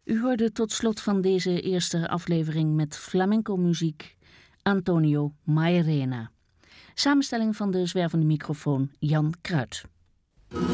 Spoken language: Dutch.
U hoorde tot slot van deze eerste aflevering met flamenco-muziek Antonio Mairena. Samenstelling van de zwervende microfoon Jan Kruid.